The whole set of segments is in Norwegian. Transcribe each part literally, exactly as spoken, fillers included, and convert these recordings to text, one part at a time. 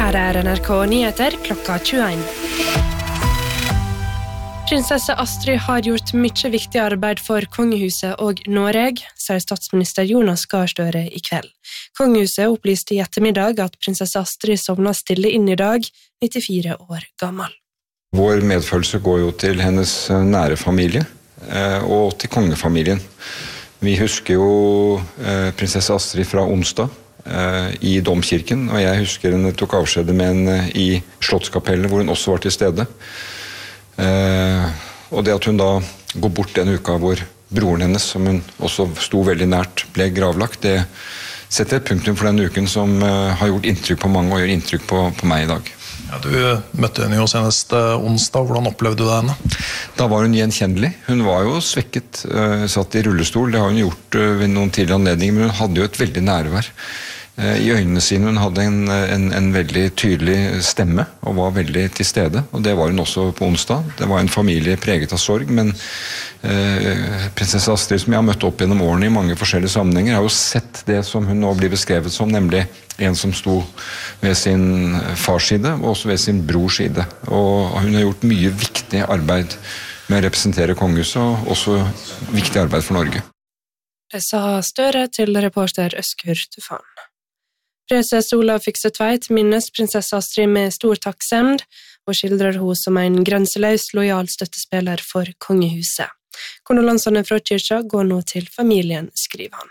Her er N R K Nyheter klokka tjueen. Prinsesse Astrid har gjort mye viktig arbeid for kongehuset og Norge, sier statsminister Jonas Gahr Støre i kveld. Kongehuset opplyste i ettermiddag at prinsesse Astrid sovnet stille inn i dag, nittifire år gammel. Vår medfølelse går jo til hennes nære familie og til kongefamilien. Vi husker jo prinsesse Astrid fra onsdag i Domkirken, og jeg husker henne tok avskjed med henne i Slottskapellet, hvor hun også var til stede. Uh, og det at hun da går bort den uka hvor broren hennes, som hun også sto veldig nært, ble gravlagt, det setter et punktum for den uken som uh, har gjort inntrykk på mange og gjør inntrykk på, på meg i dag. Ja, du møtte henne jo senest uh, onsdag. Hvordan opplevde du det henne? Da var hun gjenkjennelig. Hun var jo svekket, uh, satt i rullestol. Det har hun gjort uh, ved noen tidligere anledninger, men hun hadde jo et veldig nærvær i øynene sine. Hun hadde en, en, en veldig tydelig stemme og var veldig til stede, og det var hun også på onsdag. Det var en familie preget av sorg, men eh, prinsesse Astrid, som jeg har møtt opp gjennom årene i mange forskjellige sammenhenger, har jo sett det som hun nå blir beskrevet som, nemlig en som sto ved sin fars side, og også ved sin brors side. Og hun har gjort mye viktig arbeid med å representere kongehuset, og også viktig arbeid for Norge. Det sa Støre til reporter Øskur Tufan. Prinsesse Olav Fikse-Tveit minnes prinsesse Astrid med stor takksemd og skildrer henne som en grenseløs, lojal støttespiller for kongehuset. Kondolansene fra kyrkja går nå til familien, skriver han.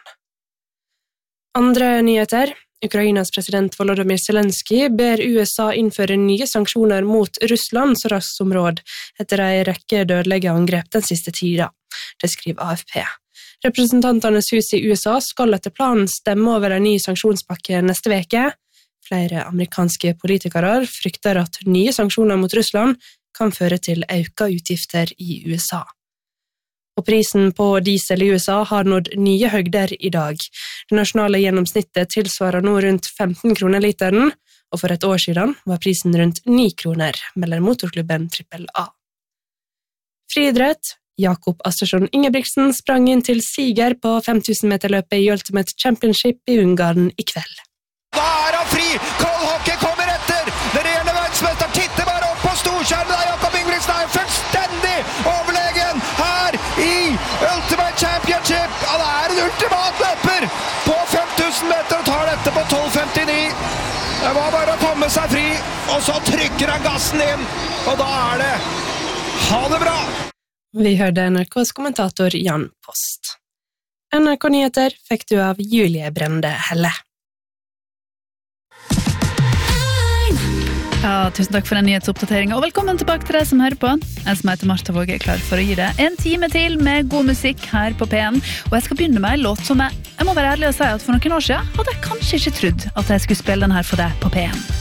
Andre nyheter. Ukrainas president Volodymyr Zelensky ber U S A innføre nye sanksjoner mot Russland så raskt som råd etter en rekke dødelige angrep den siste tida. Det skriver A F P. Representantenes hus i U S A skal etter planen stemme over en ny sanksjonspakke neste veke. Flere amerikanske politikere frykter at nye sanksjoner mot Russland kan føre til økte utgifter i U S A. Og prisen på diesel i U S A har nådd nye høgder i dag. Det nasjonale gjennomsnittet tilsvarer nå rundt femten kroner literen, og for et år siden var prisen rundt ni kroner, melder motorklubben Trippel A. Friidrett. Jakob Assersson Ingebrigtsen sprang inn til siger på fem tusen meter løpet i Ultimate Championship i Ungarn i kveld. Da er han fri! Cole Hockey kommer etter! Den regjerende verdensmester titter bare opp på storskjermen der Jakob Ingebrigtsen er fullstendig overlegen her i Ultimate Championship! Han er en ultimat løper på fem tusen meter og tar dette på tolv femtini. Det var bare å komme seg fri, og så trykker han gassen inn, og da er det ha det bra! Vi hørte N R K's kommentator Jan Post. N R K Nyheter fikk du av Julie Brende Helle. Ja, tusen takk for den nyhetsoppdateringen, og velkommen tilbake til deg som hører på. Jeg som heter Martha Våge er klar for å gi deg en time til med god musikk her på P N. Og jeg skal begynne med en låt som jeg, jeg må være ærlig og si at for noen år siden hadde jeg kanskje ikke trodd at jeg skulle spille den her for deg på P N.